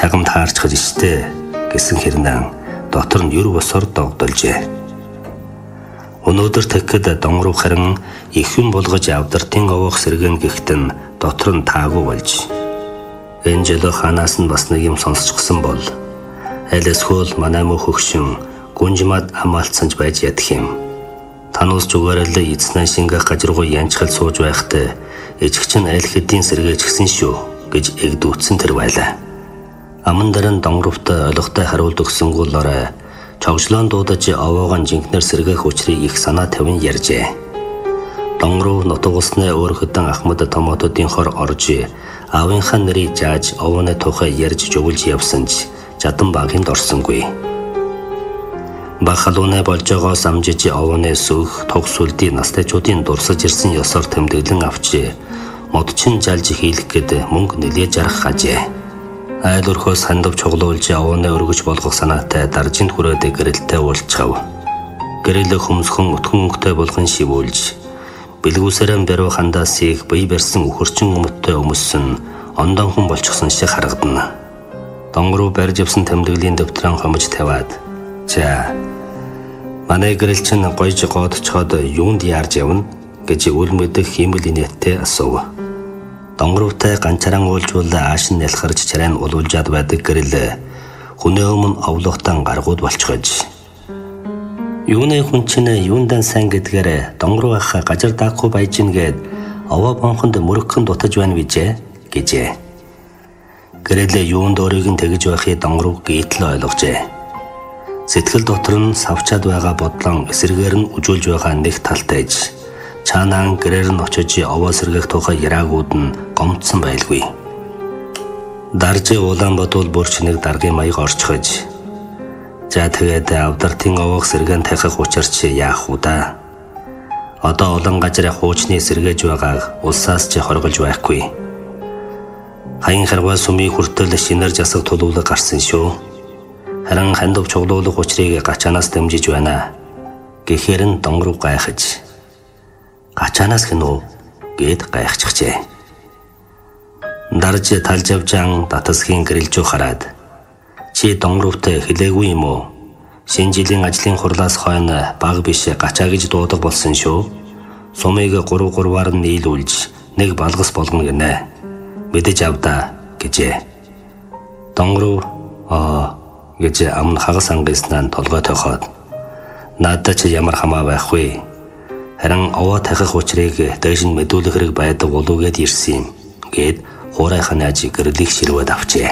Чагамд хаарчхаж ичтэй гэсэн хэрнээ дотор нь юр босоор догдолжээ. Өнөөдөр тэгэхэд донгоров харин их юм болгож авдартын овоох сэргэн гихтэн дотор нь таагүй болж. Энэ жил ханаас нь бас нэг юм сонсчихсан бол аль эсвэл манай мөх хөгшин гүнжмад хамаалцсанж байж ядах юм. Тануус зүгээрэл эзнэн шингэх гажиргуу янчхал сууж байхтай ээжгч нь аль хэдийн сэргээж гисэн шүү гэж эгдүүцсэн тэр байлаа. Аман дээр нь донгоровтой ойлгохтой хариулт өгсөнгүүлээрээ чогжлон дуудаж овоогон жинхнэр сэргээх учрыг их санаа тавин ярьжээ. Донгоров нутаг усны өөр хөдөн ахмад томотуудын хор орж аавынхаа нэрийг зааж овооны тухай ярьж жугулж явсанч жадан багынд орсонгүй. Бахалууны болж байгаас амжиж овооны сүх тогсүлдийн настайчуудын дурсаж ирсэн ёсоор тэмдэглэн авч модчин жалж хийлэх гээд мөнгө нэлээд жарах хажээ. Айл өрхөөс хандав чуглуулж овооны өргөж болгох санаатай даржинд хүрээд гэрэлтэй уулзчав. Гэрэл хөмсгөн өтгөнгөтэй болгон шивүүлж бэлгүүсэрэн баруу хандаас их бие барьсан өхөрчин өмттэй өмссөн ондон хүн болчихсон шиг харагдана. Донгоров барьж явсан тэмдэглэлийн дэвтрэн хомж тавиад "За манай гэрэл чинь гойж гоодчоод юунд яарж явна?" гэж үл мэдэх хиймэл инээдтэй асуув. Донгоровтай ганцаараа уулжвал ааш нь ялхарч чараа нь улуулжаад байдаг гэрэл хүнээ өмнө овлохтан гаргууд болчихож. Юуны хүн чинь юундан сайн гэдгээр донгоров ах гажир даахгүй байж гин гээд овоо бонхонд мөрөгхөн дутаж байна вижээ гэжээ. Гэрэл юунд өөрийг нь тэгж байхыг донгоров гítл ойлгожээ. Сэтгэл дотор нь савчаад байгаа бодлон эсэргээр нь үжүүлж байгаа нэг талтайж цаанаа гэрээр нь очиж овоо сэргэх тухай яраагууд нь гомдсон байлгүй. Дарж Улаанбаатар бүрч нэг даргын маяг орчхож "За тэгээд авдартын овоог сэргэн тахих учирч яах вэ да? Одоо олон газар хуучны сэргээж байгааг улсаас ч хорголж байхгүй. Хаян харваа сумын хүртэл шинээр засаг тулуулга гарсан шүү. Харин хандав чуглуулах учрыг гачаанаас дэмжиж байна." Гэхээр нь донгоров гайхаж "Гачаанаас гинөө?" гэд гайхчихжээ. Дарж талж явжаан татасхийн гэрэлжүү хараад "Чи донгоровтой хэлээгүй юм уу? Шинэ жилийн ажлын хурлаас хойно баг биш гачаа гэж дуудаг болсон шүү. Сумыг 3-3-аар нь нийлүүлж нэг балгас болгоно гинэ. Мэдэж авдаа" гэжээ. Донгоров гэж амн хагас ангиснаа толгой тохоод "Надад ч ямар хамаа байхгүй. Харин овоо тахих учрыг дээш нь мэдүүлэх хэрэг байдаг болов гэд ирсэн юм" гэд хуурайханы аж гэрлийг ширвээд авчээ.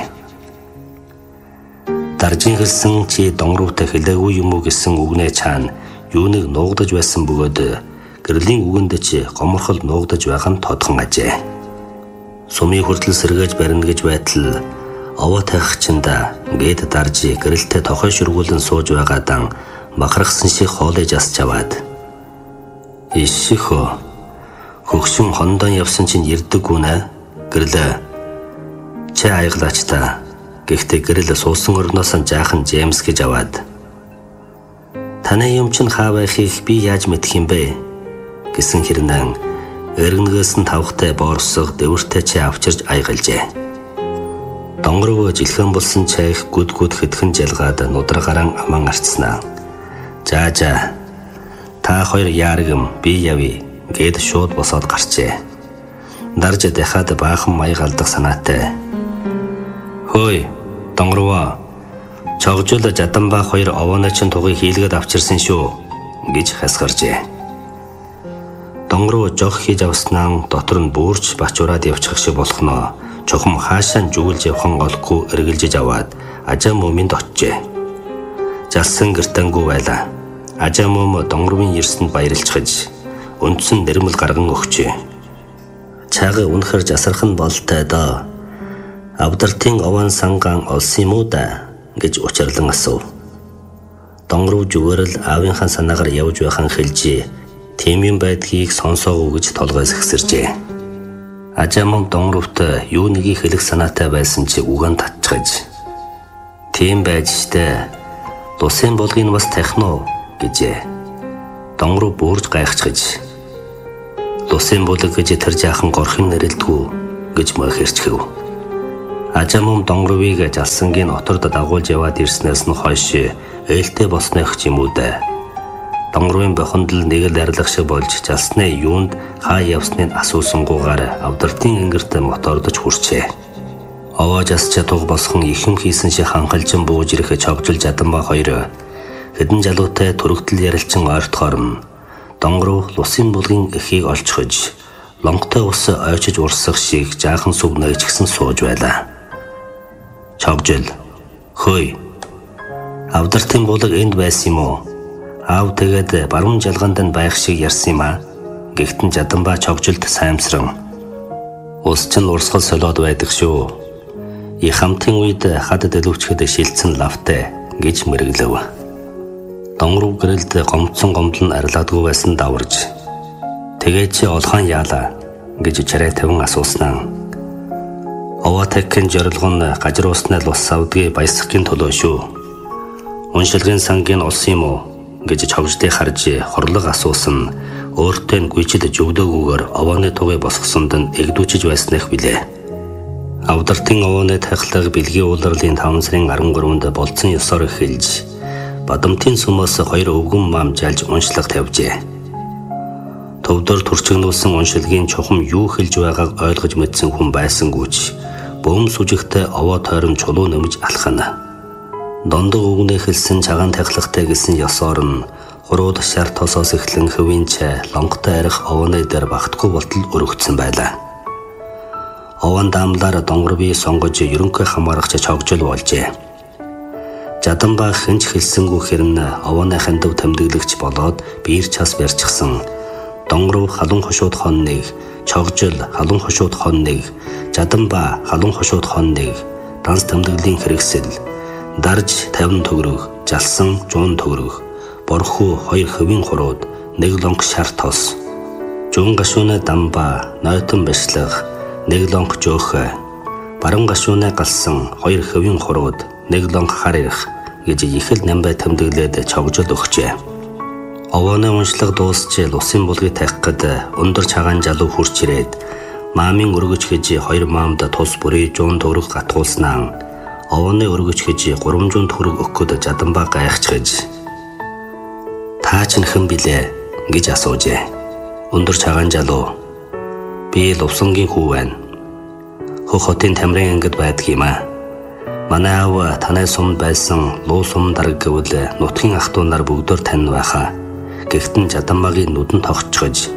Даржин хэлсэн "Чи донгоровтой хэлээгүй юм уу" гэсэн үгнээ цаана юуныг нуугдаж байсан бөгөөд гэрлийн үгэнд ч гоморхол нуугдаж байгаа нь тодхон ажээ. Сумын хүртэл сэргээж барина гэж байтал овоо тахих чинда гэд дарж гэрэлтэй тохой ширгүүлэн сууж байгаадан махархсан шиг хоолой засч аваад "Ишхөө хөгшин хондон явсан чинь ирдэг гүнэ гэрлээ. Чи аяглаач та." Гэхдээ гэрэл суусан орноос нь жаахан Джеймс гэж аваад "Таны юм чинь хаа байхыг би яаж мэдэх юм бэ?" гэсэн хэрнээ эргэнээс нь тавхтай боорсог дэвэртэй чи авчирж аягалжээ. Донгоров жилхэн болсон чайх гүд хэдхэн жалгаад нудрагаараа аман арцснаа. "За та хоёр яаргам би явъя" гэд шууд босоод гарчээ. Дарж дахиад баахан маяг алдах санаатай "Хөөе донгоров, чогжол жаданбаа хоёр овооны чин тугыг хийлгээд авчирсан шүү" гэж хасгаржээ. Донгоров жог хийж авснаа дотор нь бүурч бачураад явчих шиг болохноо чухам хаашаа зүгэлж явхан олгүй эргэлжиж аваад ажаа мөмөнд очжээ. Жалсан гэртэнгүй байлаа. Ажаа мөм донгоровын ирсэнд баярлцгаж үндсэн нэрмэл гарган өгчээ. "Чаага үнэхэр жасархан болтой доо. Авдартын овоон сангаан олсон юм уу да?" гэж учирлан асуув. Донгоров зүгээр л аавынхаа санаагаар явж байхan хэлжээ. "Тийм юм байдгийг сонсоогүй" гэж толгой сэгсэржээ. Ажаа мөм донгоровт юу нэгийг хэлэх санаатай байсан чи үгэн татчихж "Тийм байж штэ. Тусын болгын бас техно" гэжээ. Донгоров буурж гайхчихж "Тусын булаг гэж тэр жаахан горхын нэрэлдгүү" гэж мөн хэрчгэв. Ажамум донгорвыг жалсангийн оторд дагуулж яваад ирснээс нь хойш ээлтэй боснох юм уу дээ. Донгорвын бохондол нэг л арилах шиг болж жалсны юунд хаа явсныг асуусангуугаар авдартын ингэрт мотордож хүрчээ. Овоо жасчаа туг босхон ихэм хийсэн шиг ханхалжин бууж ирэх чогжил Жаданбаа хоёр хэдэн жалуутай төрөгдөл ярилчин ойртохоор нь донгоров лусын булгийн эхийг олчхож лонгтой ус ойчиж урсах шиг жаахан сүг нээжгсэн сууж байлаа. Чогжил. Хөөе. Авдартын булаг энд байсан юм уу? Аав тэгээд баруун жалганд нь байх шиг ярьсан юм аа. Гэхдээ Жаданбаа чогжилд саймсран. Ус чинь урсгал солиод байдаг шүү. И хамтын үед хад дэлгүүчгэд шилцэн лавтай гэж мэрэглэв. Донгоров гэрэлд гомдсон гомдол нь арилаадгүй байсан даварж. Тэгээ чи олхон яалаа гэж чарай тавин асууснаа. Овоотекийн зорилго нь гажир уснаа л ус савдгийн баясгын төлөө шүү. Уншилгын сангийн улс юм уу гэж чогждыг харж хорлог асуусан өөртөө нь гүйчилж өгдөөгүйгээр овооны тугыг босгосонд нь эгдүүчж байснах билээ. Авдартын овооны тахлаг бэлгийн ууларлын 5 сарын 13-нд болцсон ёсоор эхэлж бадамтын сүмөөс 2 өвгөн мам жалж уншлаг тавьжээ. Төвдөр төрчгнүүлсэн уншилгийн чухам юу хэлж байгааг ойлгож мэдсэн хүн байсангүйч бөөм сүжигтэй овоо тойрон чулуу нэмж алхана. Дондог өвгнээ хэлсэн чагаан тахлагтай гэсэн ёсоор нь хурууд шар тосоос эхлэн хөвийн чай лонготой арих овооны дээр багтгүй болтол өргөцсөн байлаа. Овон даамлаар донгорвыг сонгож ерөнхий хамаарагч чогжил болжээ. Жаданбаа хинч хэлсэнгүү хэрн овооны хандав тэмдэглэгч болоод биер час барьчихсан. Донгоров халуун хошууд хон 1, чогжил халуун хошууд хон 1, Жаданбаа халуун хошууд хон 1, данс тэмдэглэлийн хэрэгсэл, дарж 50 төгрөг, жалсан 100 төгрөг, борхуу 2 хөвийн хурууд, 1 лонг шар тос, жуун гашууны дамбаа, нойтон башлах, 1 лонг жоохой, баруун гашууны галсан 2 хөвийн хурууд, 1 лонг хар ирэх гэж ихэл намбай тэмдэглээд чогжил өгчээ. Овооны уншлаг дуусч лусын булгийг тавих гээд өндөр чагаан жалуу хурч ирээд маамын өргөж гэж 2 маамд тус бүрий 100 төгрөг гатгуулснаа овооны өргөж гэж 300 төгрөг өгөхөд Жаданбаа гайхчихж "Та ч хэн билээ?" гэж асуужээ. Өндөр чагаан жалуу "Би Лувсангийн хүү байна. Хөх хотын тамирын ангид байдаг юм аа. Манай аав танай сумд байсан луу сум дарга гэвэл нутгийн ах トゥ нар бүгдөө тань байхаа." Гэхдээ Жаданбаагийн нүдэн тогтчихж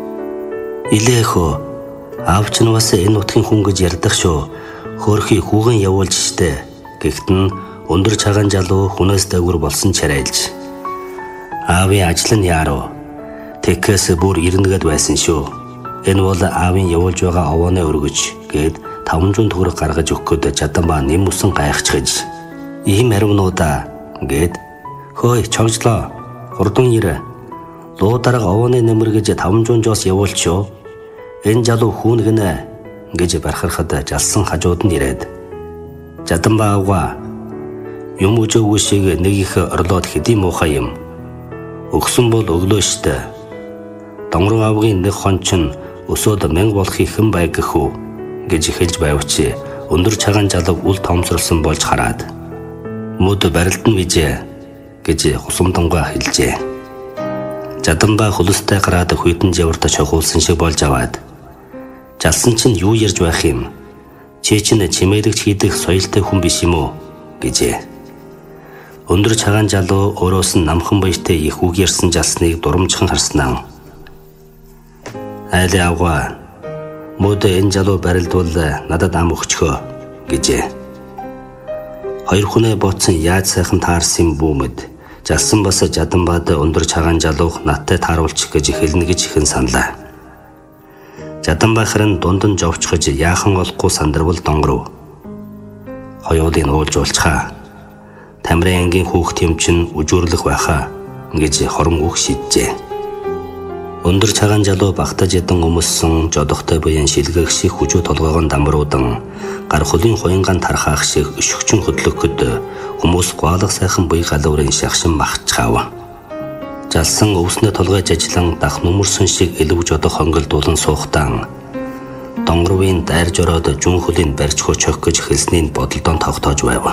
"Илэхөө аав ч бас энэ нутгийн хүн гэж ярьдаг шүү. Хөөрхий хүүгэн явуулж штэ." Гэхдээ өндөр чагаан жалуу хүнээс дээгүр болсон чарайлж "Аавын ажил нь яаруу? Тэкээс бүр ирнэгэд байсан шүү. Энэ бол аавын явуулж байгаа овооны өргөж" гэд 500 төгрөг гаргаж өгөхөд Жаданбаа нэмүсэн гайхчихж "Ийм ариунуудаа" гэд "Хөөе чогжлоо. Хурдан ир. Луу дарга овооны нэмэргэж 500 жоос явуулчихё. Энэ жалуу хүүн гинэ" гэж бархархад жалсан хажууд нь ирээд "Жаданбаа авгаа. Юм өжөөгүй шиг нэг их орлоод хэдий муухай юм. Өгсөн бол өглөө штэ. Донгоров авгийн нэг хон чинь өсөөд 1000 болохыг хэн бай гэх үү" гэж хэлж байвч өндөр чагаан жалуу үл томсорлсон болж хараад "Мөд барилдан вижээ" гэж хусамдангуй хэлжээ. Жаданбаа хөлөстэй гараад хүйтэн жаварт шохуулсан шиг болж аваад "Жалсан чинь юу ярьж байх юм? Чи чинь чимээлэгч хийдэх соёлтой хүн биш юм уу?" гэжээ. Өндөр чагаан жалуу өөрөөс нь намхан баяртай их үг ярьсан жалсныг дурамжхан харснаа "Айлын авгаа. Мөд энэ жалуу барилдвал надад ам өгчхөө" гэжээ. Хоёр хүнээ ботсон яаж сайхан таарсан бүүмэд жалсан бас Жаданбаад өндөр чагаан жалуух надтай тааруулчих гэж хэлнэ гэж ихэн саналаа. Жаданбаа харин дундан жовчхож яахан олохгүй сандарвал донгоров "Хоёулыг уулжуулчихаа. Тамирын ангийн хүүхд юм чинь үжүүрлэх байхаа" гэж хором үг шийджээ. Өндөр чагаан жалуу багтаж ядан өмссөн жодохтой буян шилгэх шиг хүчүү толгойгон дамруудан гар хөлийн хуянгаан тархаах шиг өшөгчөн хөдлөхөд хүмүүс гуалах сайхан буй галуурын шахшин махчихав. Жалсан өвснө толгойж ажиллан дах нүмерсэн шиг элв жодох хонгол дулан суухтан донгорвын дайрж ороод жүн хөлийн барьж хөчөх гэж хэлснийг бодолдоо тогтоож байв.